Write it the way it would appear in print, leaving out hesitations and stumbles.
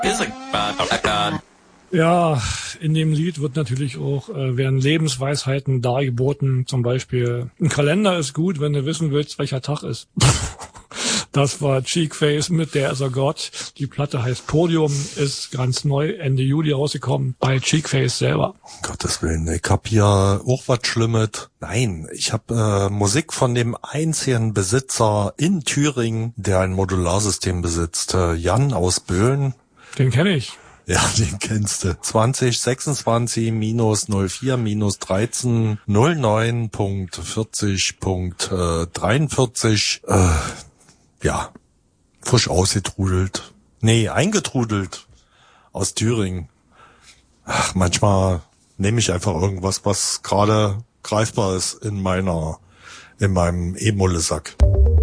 Ja, in dem Lied wird natürlich auch, werden Lebensweisheiten dargeboten. Zum Beispiel, ein Kalender ist gut, wenn du wissen willst, welcher Tag ist. Das war Cheekface mit Der ist er Gott. Die Platte heißt Podium, ist ganz neu, Ende Juli rausgekommen, bei Cheekface selber. Um Gottes Willen, ich hab hier auch was Schlimmes. Nein, ich hab Musik von dem einzigen Besitzer in Thüringen, der ein Modularsystem besitzt. Jan aus Böhlen. Den kenne ich. Ja, den kennst du. 2026-04-13.09.40.43. Ja, frisch ausgetrudelt. Nee, eingetrudelt. Aus Thüringen. Ach, manchmal nehme ich einfach irgendwas, was gerade greifbar ist in meinem E-Mulle-Sack.